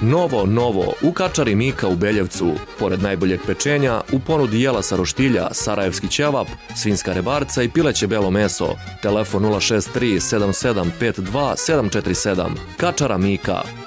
Novo, u kačari Mika u Beljevcu. Pored najboljeg pečenja, u ponudi jela sa roštilja, sarajevski ćevap, svinjska rebarca i pileće belo meso. Telefon 063 7752 747. Kačara Mika.